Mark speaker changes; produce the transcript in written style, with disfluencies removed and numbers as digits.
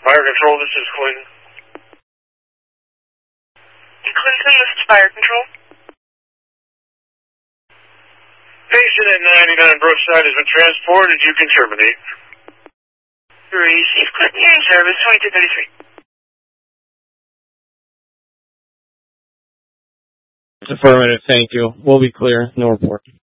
Speaker 1: Fire Control, this is Clinton.
Speaker 2: Clinton, this is Fire Control.
Speaker 1: Patient at 99 Brookside has been transported. You can terminate.
Speaker 2: Receive Clinton, you're in service, 2233.
Speaker 3: Affirmative, thank you. We'll be clear. No report.